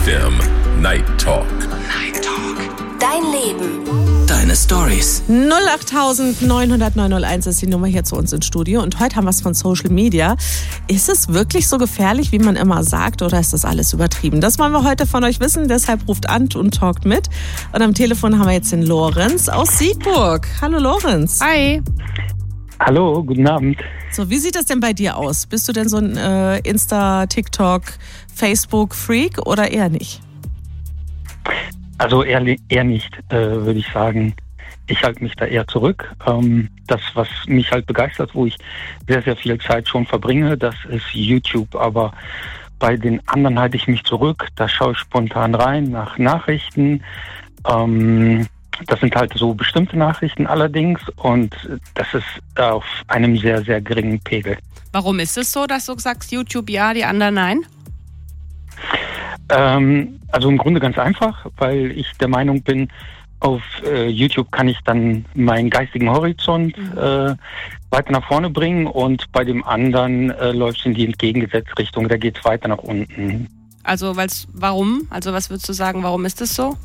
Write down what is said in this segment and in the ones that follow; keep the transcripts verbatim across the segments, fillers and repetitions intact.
F M Night Talk. Night Talk. Dein Leben. Deine Stories. null acht neun null null neun null eins ist die Nummer hier zu uns ins Studio. Und heute haben wir es von Social Media. Ist es wirklich so gefährlich, wie man immer sagt, oder ist das alles übertrieben? Das wollen wir heute von euch wissen. Deshalb ruft an und talkt mit. Und am Telefon haben wir jetzt den Lorenz aus Siegburg. Hallo Lorenz. Hi. Hallo, guten Abend. So, wie sieht das denn bei dir aus? Bist du denn so ein äh, Insta, TikTok, Facebook-Freak oder eher nicht? Also eher, eher nicht, äh, würde ich sagen. Ich halte mich da eher zurück. Ähm, das, was mich halt begeistert, wo ich sehr, sehr viel Zeit schon verbringe, das ist YouTube. Aber bei den anderen halte ich mich zurück. Da schaue ich spontan rein nach Nachrichten. Ähm, das sind halt so bestimmte Nachrichten allerdings. Und das ist auf einem sehr, sehr geringen Pegel. Warum ist es so, dass du sagst, YouTube ja, die anderen nein? Ähm, also im Grunde ganz einfach, weil ich der Meinung bin, auf äh, YouTube kann ich dann meinen geistigen Horizont äh, weiter nach vorne bringen und bei dem anderen äh, läuft es in die entgegengesetzte Richtung, da geht es weiter nach unten. Also weil's, warum? Also was würdest du sagen, warum ist es so?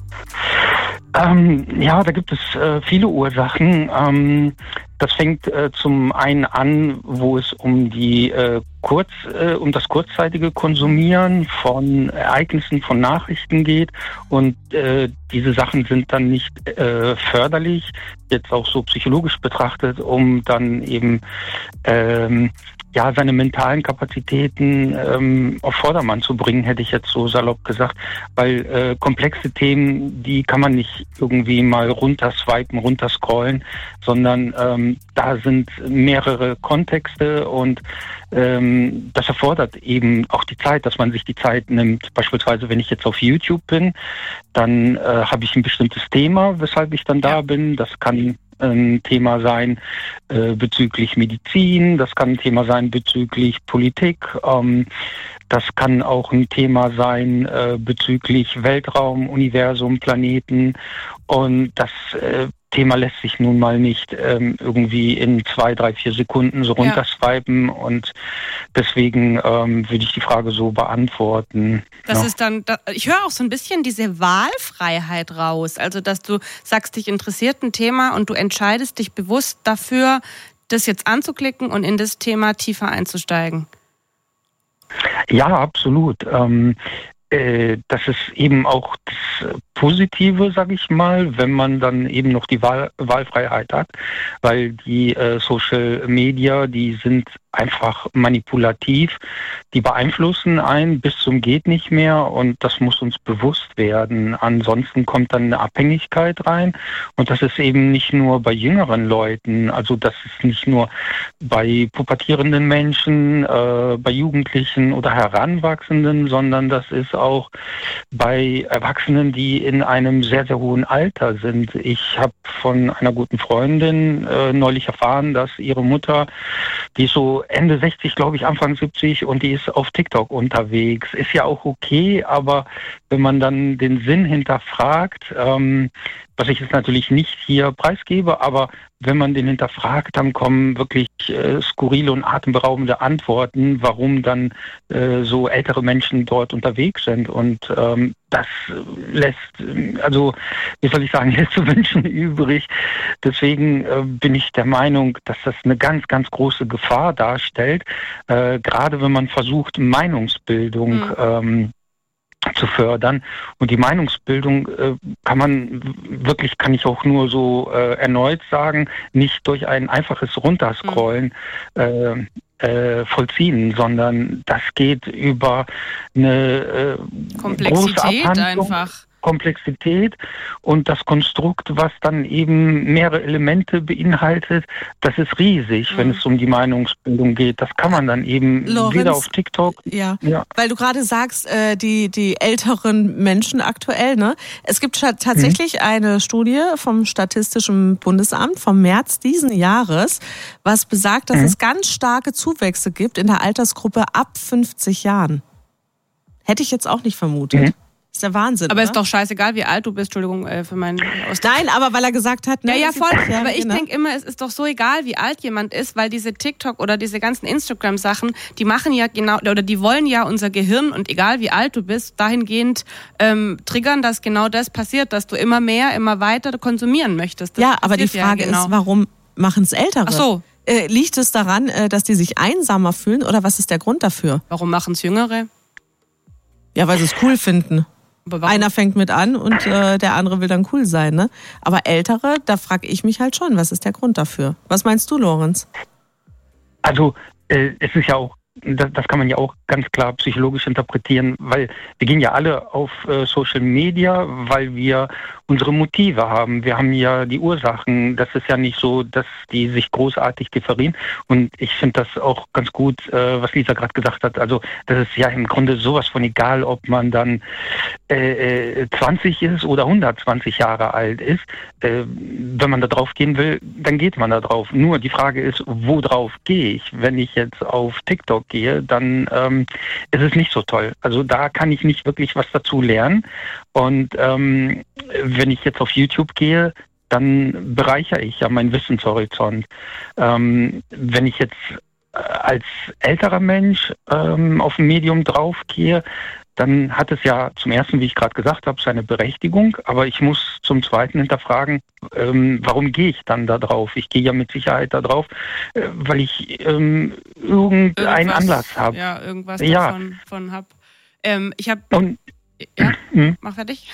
Ähm, ja, da gibt es äh, viele Ursachen. Ähm, das fängt äh, zum einen an, wo es um die äh, kurz, äh, um das kurzzeitige Konsumieren von Ereignissen, von Nachrichten geht und äh, diese Sachen sind dann nicht äh, förderlich, jetzt auch so psychologisch betrachtet, um dann eben ähm, ja, seine mentalen Kapazitäten ähm, auf Vordermann zu bringen, hätte ich jetzt so salopp gesagt, weil äh, komplexe Themen, die kann man nicht irgendwie mal runterswipen, runterscrollen, sondern ähm, da sind mehrere Kontexte und ähm, das erfordert eben auch die Zeit, dass man sich die Zeit nimmt. Beispielsweise, wenn ich jetzt auf YouTube bin, dann äh, habe ich ein bestimmtes Thema, weshalb ich dann da bin. Das kann ein Thema sein äh, bezüglich Medizin, das kann ein Thema sein bezüglich Politik, ähm, das kann auch ein Thema sein äh, bezüglich Weltraum, Universum, Planeten und das äh, Thema lässt sich nun mal nicht ähm, irgendwie in zwei, drei, vier Sekunden so runterswipen ja. und deswegen ähm, würde ich die Frage so beantworten. Das ja. ist dann, ich höre auch so ein bisschen diese Wahlfreiheit raus, also dass du sagst, dich interessiert ein Thema und du entscheidest dich bewusst dafür, das jetzt anzuklicken und in das Thema tiefer einzusteigen. Ja, absolut. Ähm, Das ist eben auch das Positive, sage ich mal, wenn man dann eben noch die Wahl, Wahlfreiheit hat, weil die äh, Social Media, die sind einfach manipulativ, die beeinflussen einen bis zum geht nicht mehr und das muss uns bewusst werden. Ansonsten kommt dann eine Abhängigkeit rein und das ist eben nicht nur bei jüngeren Leuten, also das ist nicht nur bei pubertierenden Menschen, äh, bei Jugendlichen oder Heranwachsenden, sondern das ist auch bei Erwachsenen, die in einem sehr, sehr hohen Alter sind. Ich habe von einer guten Freundin äh, neulich erfahren, dass ihre Mutter, die ist so Ende sechzig, glaube ich, Anfang siebzig und die ist auf TikTok unterwegs. Ist ja auch okay, aber wenn man dann den Sinn hinterfragt, ähm, was ich jetzt natürlich nicht hier preisgebe, aber wenn man den hinterfragt, dann kommen wirklich äh, skurrile und atemberaubende Antworten, warum dann äh, so ältere Menschen dort unterwegs sind. Und ähm, das lässt, also wie soll ich sagen, lässt zu wünschen übrig. Deswegen äh, bin ich der Meinung, dass das eine ganz, ganz große Gefahr darstellt, äh, gerade wenn man versucht, Meinungsbildung mhm. ähm, zu fördern. Und die Meinungsbildung äh, kann man wirklich, kann ich auch nur so äh, erneut sagen, nicht durch ein einfaches Runterscrollen mhm. äh, äh, vollziehen, sondern das geht über eine äh, Komplexität große Abhandlung. einfach. Komplexität und das Konstrukt, was dann eben mehrere Elemente beinhaltet, das ist riesig, mhm. wenn es um die Meinungsbildung geht. Das kann man dann eben Lorenz, wieder auf TikTok. Ja, ja. Weil du gerade sagst, äh, die, die älteren Menschen aktuell, ne? Es gibt tatsächlich mhm. eine Studie vom Statistischen Bundesamt vom März diesen Jahres, was besagt, dass mhm. es ganz starke Zuwächse gibt in der Altersgruppe ab fünfzig Jahren. Hätte ich jetzt auch nicht vermutet. Mhm. ist der Wahnsinn. Aber oder? ist doch scheißegal, wie alt du bist. Entschuldigung äh, für meinen Ausdruck. Nein, aber weil er gesagt hat... Ne, ja, ja, voll. Aber ich ne? denke immer, es ist doch so egal, wie alt jemand ist, weil diese TikTok oder diese ganzen Instagram-Sachen, die machen ja genau, oder die wollen ja unser Gehirn, und egal wie alt du bist, dahingehend ähm, triggern, dass genau das passiert, dass du immer mehr, immer weiter konsumieren möchtest. Das ja, aber die Frage ja genau. ist, warum machen es Ältere? Ach so. Äh, liegt es daran, äh, dass die sich einsamer fühlen, oder was ist der Grund dafür? Warum machen es Jüngere? Ja, weil sie es cool finden. Einer fängt mit an und äh, der andere will dann cool sein, ne? Aber Ältere, da frage ich mich halt schon, was ist der Grund dafür? Was meinst du, Lorenz? Also, äh, es ist ja auch, das, das kann man ja auch ganz klar psychologisch interpretieren, weil wir gehen ja alle auf äh, Social Media, weil wir unsere Motive haben. Wir haben ja die Ursachen. Das ist ja nicht so, dass die sich großartig differieren. Und ich finde das auch ganz gut, äh, was Lisa gerade gesagt hat. Also das ist ja im Grunde sowas von egal, ob man dann äh, zwanzig ist oder hundertzwanzig Jahre alt ist. Äh, wenn man da drauf gehen will, dann geht man da drauf. Nur die Frage ist, wo drauf gehe ich? Wenn ich jetzt auf TikTok gehe, dann ähm, ist es nicht so toll. Also da kann ich nicht wirklich was dazu lernen. Und ähm, wenn ich jetzt auf YouTube gehe, dann bereichere ich ja meinen Wissenshorizont. Ähm, wenn ich jetzt als älterer Mensch ähm, auf ein Medium draufgehe, dann hat es ja zum ersten, wie ich gerade gesagt habe, seine Berechtigung. Aber ich muss zum zweiten hinterfragen, ähm, warum gehe ich dann da drauf? Ich gehe ja mit Sicherheit da drauf, äh, weil ich ähm, irgendeinen irgendwas, Anlass habe. Ja, irgendwas ja. davon von habe. Ähm, ich habe... Ja, mach fertig.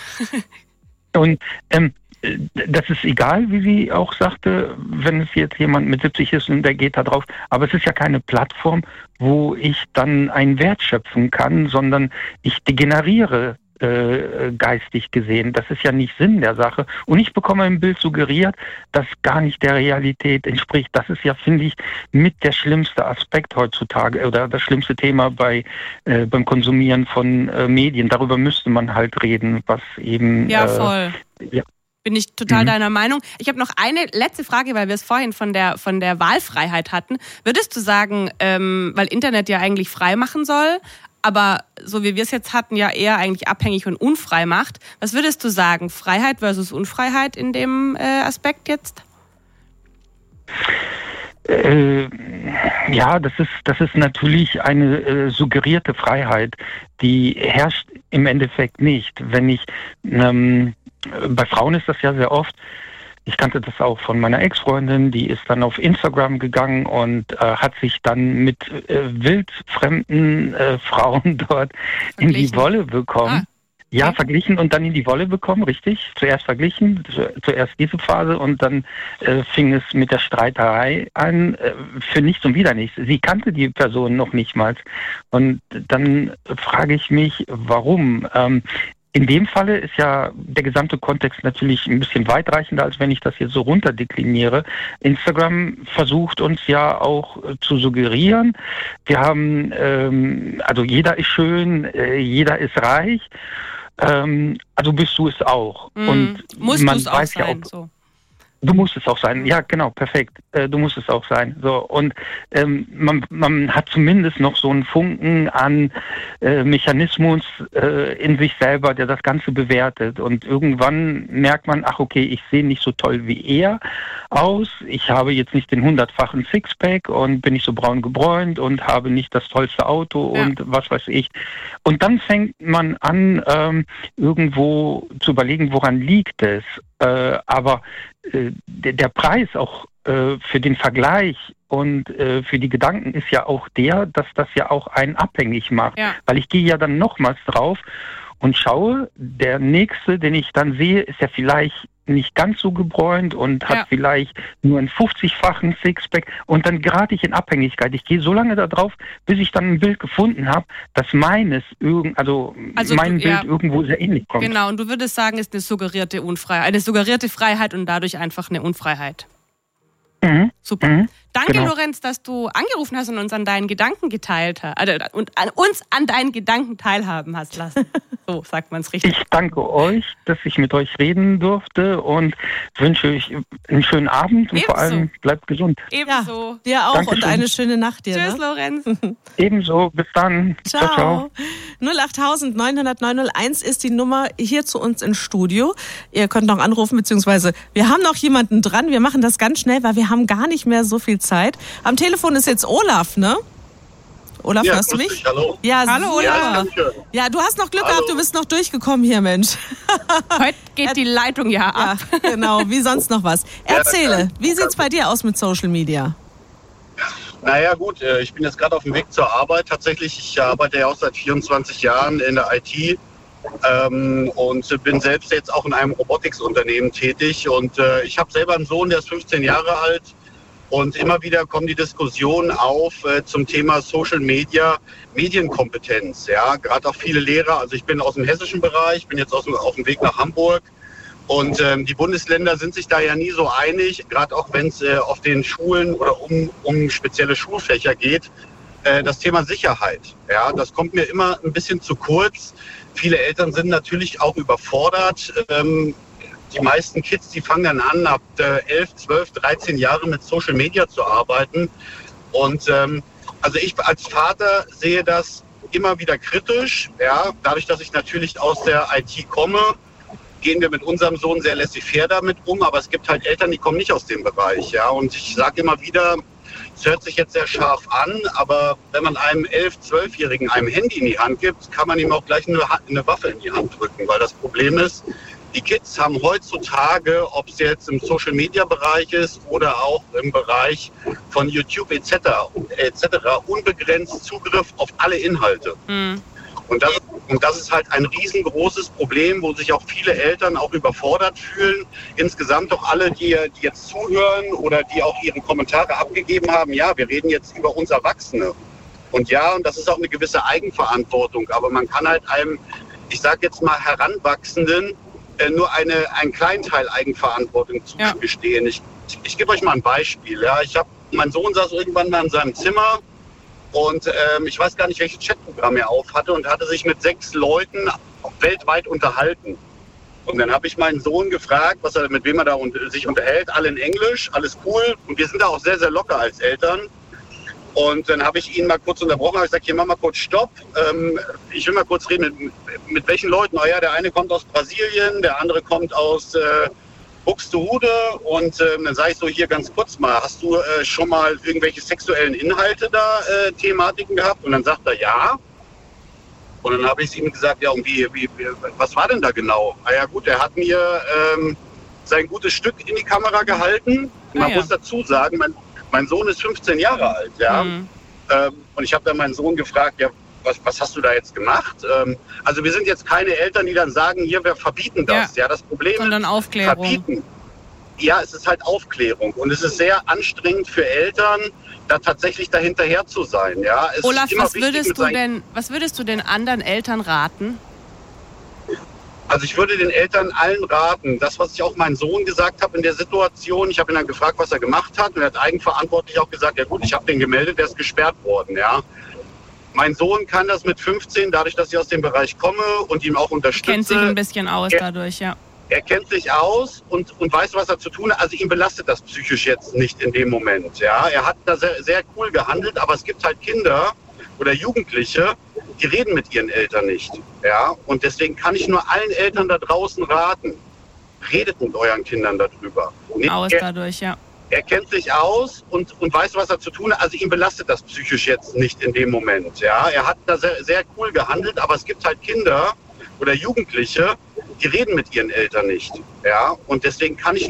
Und ähm, das ist egal, wie sie auch sagte, wenn es jetzt jemand mit siebzig ist und der geht da drauf. Aber es ist ja keine Plattform, wo ich dann einen Wert schöpfen kann, sondern ich degeneriere äh, geistig gesehen. Das ist ja nicht Sinn der Sache. Und ich bekomme ein Bild suggeriert, das gar nicht der Realität entspricht. Das ist ja, finde ich, mit der schlimmste Aspekt heutzutage oder das schlimmste Thema bei äh, beim Konsumieren von äh, Medien. Darüber müsste man halt reden, was eben... Ja, voll. Äh, ja. Bin ich total mhm. deiner Meinung. Ich habe noch eine letzte Frage, weil wir es vorhin von der, von der Wahlfreiheit hatten. Würdest du sagen, ähm, weil Internet ja eigentlich frei machen soll, aber so wie wir es jetzt hatten, ja eher eigentlich abhängig und unfrei macht. Was würdest du sagen, Freiheit versus Unfreiheit in dem äh, Aspekt jetzt? Äh, ja, das ist, das ist natürlich eine äh, suggerierte Freiheit, die herrscht im Endeffekt nicht. Wenn ich, ähm, bei Frauen ist das ja sehr oft, ich kannte das auch von meiner Ex-Freundin, die ist dann auf Instagram gegangen und äh, hat sich dann mit äh, wildfremden äh, Frauen dort in die Wolle bekommen. Ah. Ja, verglichen und dann in die Wolle bekommen, richtig. Zuerst verglichen, zuerst diese Phase und dann äh, fing es mit der Streiterei an, äh, für nichts und wieder nichts. Sie kannte die Person noch nicht mal. Und dann frage ich mich, warum? Ähm, in dem Falle ist ja der gesamte Kontext natürlich ein bisschen weitreichender, als wenn ich das jetzt so runterdekliniere. Instagram versucht uns ja auch äh, zu suggerieren, wir haben, ähm, also jeder ist schön, äh, jeder ist reich. Ähm, also bist du es auch. Mm, und musst man du es auch weiß sein, ja auch, so. Du musst es auch sein, ja genau, perfekt. Äh, du musst es auch sein. So und ähm, man, man hat zumindest noch so einen Funken an äh, Mechanismus äh, in sich selber, der das Ganze bewertet. Und irgendwann merkt man, ach okay, ich sehe nicht so toll wie er aus. Ich habe jetzt nicht den hundertfachen Sixpack und bin nicht so braun gebräunt und habe nicht das tollste Auto ja. und was weiß ich. Und dann fängt man an, ähm, irgendwo zu überlegen, woran liegt es. Äh, aber äh, der, der Preis auch äh, für den Vergleich und äh, für die Gedanken ist ja auch der, dass das ja auch einen abhängig macht. Ja. Weil ich gehe ja dann nochmals drauf und schaue, der nächste, den ich dann sehe, ist ja vielleicht nicht ganz so gebräunt und hat ja. vielleicht nur einen fünfzigfachen Sixpack und dann gerate ich in Abhängigkeit. Ich gehe so lange da drauf, bis ich dann ein Bild gefunden habe, dass meines irgend, also, also mein du, Bild ja. irgendwo sehr ähnlich kommt. Genau, und du würdest sagen, es ist eine suggerierte Unfreiheit, eine suggerierte Freiheit und dadurch einfach eine Unfreiheit. Mhm. Super. Mhm. Danke, genau. Lorenz, dass du angerufen hast und uns an deinen Gedanken geteilt hast, also, und an uns an deinen Gedanken teilhaben hast lassen. So sagt man es richtig. Ich danke euch, dass ich mit euch reden durfte und wünsche euch einen schönen Abend und Ebenso. vor allem bleibt gesund. Ebenso. Ja, dir auch Dankeschön. und eine schöne Nacht dir. Tschüss, Ne? Lorenz. Ebenso, bis dann. Ciao. Ciao, ciao. null acht neun null null neun null eins ist die Nummer hier zu uns ins Studio. Ihr könnt noch anrufen, beziehungsweise wir haben noch jemanden dran. Wir machen das ganz schnell, weil wir haben gar nicht mehr so viel Zeit. Am Telefon ist jetzt Olaf, ne? Olaf, Ja, hörst du grüß mich? dich, hallo. Ja, Hallo, super. Olaf. Ja, danke. Ja, du hast noch Glück Hallo. gehabt, du bist noch durchgekommen hier, Mensch. Heute geht die Leitung ja Ja, ab. genau, wie sonst noch was. Erzähle, Ja, wie sieht's bei dir aus mit Social Media? Naja gut, äh, ich bin jetzt gerade auf dem Weg zur Arbeit. Tatsächlich, ich arbeite ja auch seit vierundzwanzig Jahren in der I T ähm, und bin selbst jetzt auch in einem Robotics-Unternehmen tätig. Und äh, ich habe selber einen Sohn, der ist fünfzehn Jahre alt. Und immer wieder kommen die Diskussionen auf äh, zum Thema Social Media, Medienkompetenz. Ja, gerade auch viele Lehrer. Also ich bin aus dem hessischen Bereich, bin jetzt aus dem, auf dem Weg nach Hamburg. Und ähm, die Bundesländer sind sich da ja nie so einig, gerade auch wenn es äh, auf den Schulen oder um, um spezielle Schulfächer geht. Äh, das Thema Sicherheit, ja, das kommt mir immer ein bisschen zu kurz. Viele Eltern sind natürlich auch überfordert. Ähm, die meisten Kids, die fangen dann an, ab äh, elf, zwölf, dreizehn Jahre mit Social Media zu arbeiten. Und ähm, also ich als Vater sehe das immer wieder kritisch. Ja, dadurch, dass ich natürlich aus der I T komme, gehen wir mit unserem Sohn sehr laissez-faire damit um. Aber es gibt halt Eltern, die kommen nicht aus dem Bereich. Ja, und ich sage immer wieder, es hört sich jetzt sehr scharf an, aber wenn man einem elf-, zwölfjährigen einem Handy in die Hand gibt, kann man ihm auch gleich eine, eine Waffe in die Hand drücken. Weil das Problem ist, die Kids haben heutzutage, ob es jetzt im Social-Media-Bereich ist oder auch im Bereich von YouTube et cetera et cetera unbegrenzt Zugriff auf alle Inhalte. Mhm. Und das, und das ist halt ein riesengroßes Problem, wo sich auch viele Eltern auch überfordert fühlen. Insgesamt auch alle, die, die jetzt zuhören oder die auch ihre Kommentare abgegeben haben. Ja, wir reden jetzt über uns Erwachsene. Und ja, und das ist auch eine gewisse Eigenverantwortung. Aber man kann halt einem, ich sage jetzt mal Heranwachsenden, äh, nur eine, einen kleinen Teil Eigenverantwortung zugestehen. Ja. Ich, ich gebe euch mal ein Beispiel. Ja. Ich hab, mein Sohn saß irgendwann mal in seinem Zimmer. Und ähm, ich weiß gar nicht, welches Chatprogramm er auf hatte und hatte sich mit sechs Leuten weltweit unterhalten. Und dann habe ich meinen Sohn gefragt, was er, mit wem er da un- sich unterhält. Alle in Englisch, alles cool. Und wir sind da auch sehr, sehr locker als Eltern. Und dann habe ich ihn mal kurz unterbrochen, habe gesagt, hier mach mal kurz Stopp. Ähm, ich will mal kurz reden, mit, mit welchen Leuten. Oh ja, der eine kommt aus Brasilien, der andere kommt aus äh, Buxtehude. Und ähm, dann sage ich so, hier ganz kurz mal, hast du äh, schon mal irgendwelche sexuellen Inhalte da, äh, Thematiken gehabt? Und dann sagt er, ja. Und dann habe ich ihm gesagt, ja, und wie, wie, was war denn da genau? Ah ja gut, er hat mir ähm, sein gutes Stück in die Kamera gehalten. Man Ah, ja. muss dazu sagen, mein, mein Sohn ist fünfzehn Jahre alt, ja. Mhm. Ähm, und ich habe dann meinen Sohn gefragt, ja, was, was hast du da jetzt gemacht? Ähm, also wir sind jetzt keine Eltern, die dann sagen, hier, wir verbieten das. Ja, ja das Problem Sondern ist, Aufklärung. verbieten. Ja, es ist halt Aufklärung. Und es ist sehr anstrengend für Eltern, da tatsächlich dahinterher zu sein. Ja, es Olaf, ist immer was wichtig, würdest, mit du seinen- denn, was würdest du den anderen Eltern raten? Also ich würde den Eltern allen raten, das, was ich auch meinem Sohn gesagt habe in der Situation, ich habe ihn dann gefragt, was er gemacht hat, und er hat eigenverantwortlich auch gesagt, ja gut, ich habe den gemeldet, der ist gesperrt worden, ja. Mein Sohn kann das mit fünfzehn, dadurch, dass ich aus dem Bereich komme und ihm auch unterstütze. Kennt sich ein bisschen aus Ja. dadurch, ja. Er kennt sich aus und, und weiß, was er zu tun hat. Also ihn belastet das psychisch jetzt nicht in dem Moment, ja. Er hat da sehr, sehr cool gehandelt, aber es gibt halt Kinder oder Jugendliche, die reden mit ihren Eltern nicht. Ja? Und deswegen kann ich nur allen Eltern da draußen raten, redet mit euren Kindern darüber. Nee, Aus er, dadurch, ja. er kennt sich aus und, und weiß, was er zu tun hat. Also ihn belastet das psychisch jetzt nicht in dem Moment. Ja? Er hat da sehr, sehr cool gehandelt, aber es gibt halt Kinder oder Jugendliche, die reden mit ihren Eltern nicht. Ja? Und deswegen kann ich